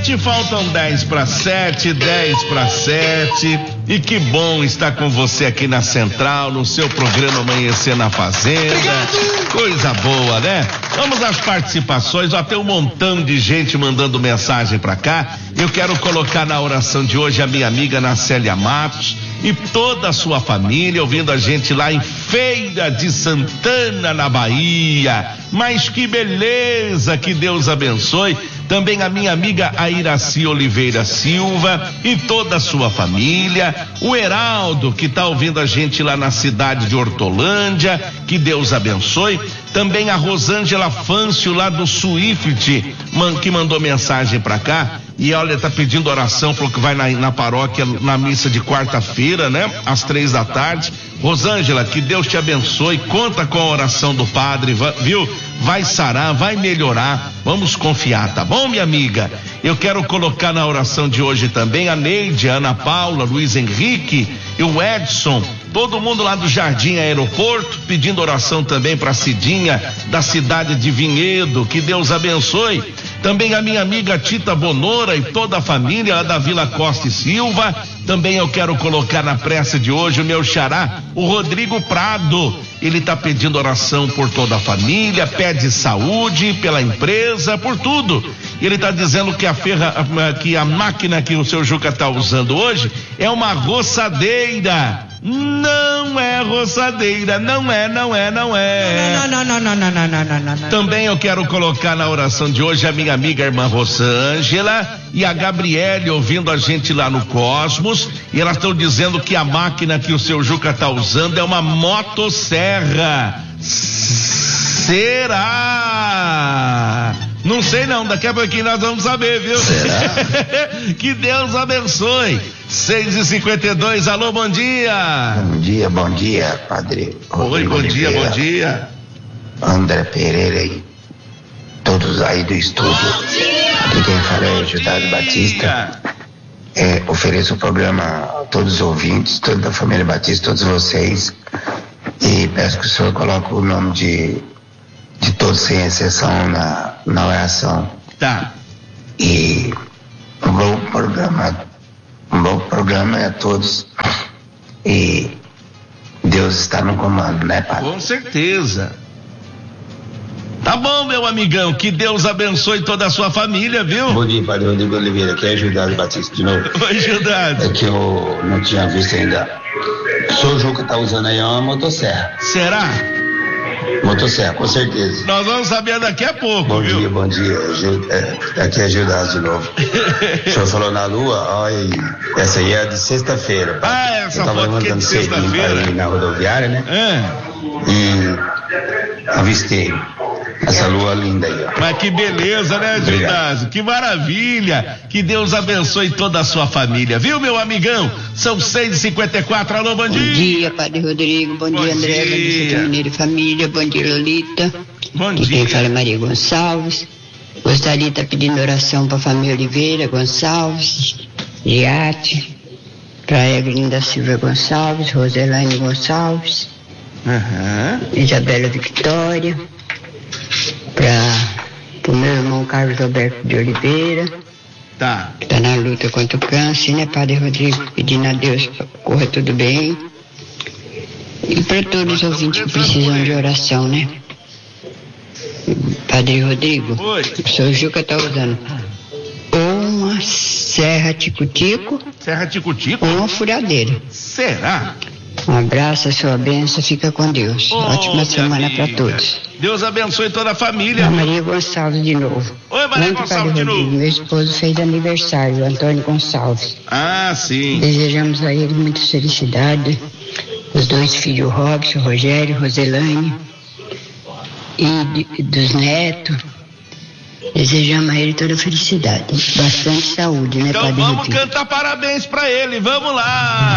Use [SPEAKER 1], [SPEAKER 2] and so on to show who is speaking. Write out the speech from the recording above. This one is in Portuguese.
[SPEAKER 1] 7, faltam 10 para 7, 10 para 7. E que bom estar com você aqui na Central, no seu programa Amanhecer na Fazenda. Obrigado. Coisa boa, né? Vamos às participações. Ó, tem um montão de gente mandando mensagem pra cá. Eu quero colocar na oração de hoje a minha amiga Nacélia Matos e toda a sua família, ouvindo a gente lá em Feira de Santana, na Bahia. Mas que beleza, que Deus abençoe. Também a minha amiga Airaci Oliveira Silva e toda a sua família. O Heraldo, que está ouvindo a gente lá na cidade de Hortolândia, que Deus abençoe. Também a Rosângela Fâncio, lá do Swift, que mandou mensagem para cá. E olha, tá pedindo oração, falou que vai na paróquia, na missa de quarta-feira, né? Às 3 da tarde. Rosângela, que Deus te abençoe, conta com a oração do padre, viu? Vai sarar, vai melhorar, vamos confiar, tá bom, minha amiga? Eu quero colocar na oração de hoje também a Neide, a Ana Paula, Luiz Henrique e o Edson, todo mundo lá do Jardim Aeroporto, pedindo oração também para Cidinha, da cidade de Vinhedo, que Deus abençoe. Também a minha amiga Tita Bonora e toda a família lá da Vila Costa e Silva. Também eu quero colocar na prece de hoje o meu xará, o Rodrigo Prado. Ele está pedindo oração por toda a família, pede saúde pela empresa, por tudo. Ele está dizendo que a máquina que o seu Juca está usando hoje é uma roçadeira. Não é roçadeira, não é.
[SPEAKER 2] Não.
[SPEAKER 1] Também eu quero colocar na oração de hoje a minha amiga irmã Rosângela e a Gabriele ouvindo a gente lá no Cosmos, e elas estão dizendo que a máquina que o seu Juca está usando é uma motosserra. Será? Não sei não, daqui a pouquinho nós vamos saber, viu?
[SPEAKER 2] Será?
[SPEAKER 1] Que Deus abençoe. 6h52, alô, bom dia.
[SPEAKER 2] Bom dia, padre.
[SPEAKER 1] Oi, bom dia.
[SPEAKER 2] André Pereira e todos aí do estúdio. Aqui quem fala é Judás Batista. Ofereço o programa a todos os ouvintes, toda a família Batista, todos vocês. E peço que o senhor coloque o nome de todos sem exceção na oração.
[SPEAKER 1] Tá.
[SPEAKER 2] E um bom programa a todos. E Deus está no comando, né, padre?
[SPEAKER 1] Com certeza. Tá bom, meu amigão, que Deus abençoe toda a sua família, viu?
[SPEAKER 2] Bom dia, padre Rodrigo Oliveira, aqui é Judás Batista de novo.
[SPEAKER 1] Oi, Judás.
[SPEAKER 2] É que eu não tinha visto ainda. O senhor Juca tá usando aí uma motosserra.
[SPEAKER 1] Será?
[SPEAKER 2] Motosserra, com certeza.
[SPEAKER 1] Nós vamos saber daqui a pouco, viu?
[SPEAKER 2] Bom dia. Aqui é Judás de novo. O senhor falou na lua, olha, essa aí é de sexta-feira.
[SPEAKER 1] Essa foto aqui é de sexta-feira.
[SPEAKER 2] Na rodoviária, né? E avistei essa lua linda aí, ó.
[SPEAKER 1] Mas que beleza, né, Judás? Que maravilha. Que Deus abençoe toda a sua família, viu, meu amigão? São 6h54, alô, bom dia.
[SPEAKER 3] Bom dia, padre Rodrigo, bom dia, André, bom dia, Mineiro e família, bom dia, Lolita.
[SPEAKER 1] Bom
[SPEAKER 3] dia.
[SPEAKER 1] Quem
[SPEAKER 3] fala é Maria Gonçalves. Gostaria de estar pedindo oração para a família Oliveira Gonçalves, Giate, para Evelyn da Silva Gonçalves, Roselaine Gonçalves, Isabela Victória, para o meu irmão Carlos Alberto de Oliveira, que está na luta contra o câncer, né, padre Rodrigo, pedindo a Deus para corra tudo bem, e para todos os ouvintes que precisam de oração, né? Padre Rodrigo, o senhor Juca está usando ou uma serra tico-tico ou uma furadeira.
[SPEAKER 1] Será?
[SPEAKER 3] Um abraço, a sua bênção, fica com Deus. Ótima semana para todos.
[SPEAKER 1] Deus abençoe toda a família.
[SPEAKER 3] A Maria Gonçalves de novo.
[SPEAKER 1] Oi, Maria Gonçalves de novo.
[SPEAKER 3] Meu esposo fez aniversário, Antônio Gonçalves.
[SPEAKER 1] Sim.
[SPEAKER 3] Desejamos a ele muita felicidade. Os dois filhos, Robson, Rogério, Roselaine e dos netos. Desejamos a ele toda felicidade. Bastante saúde, né,
[SPEAKER 1] então
[SPEAKER 3] padre
[SPEAKER 1] vamos
[SPEAKER 3] Rodrigo?
[SPEAKER 1] cantar parabéns para ele. Vamos lá.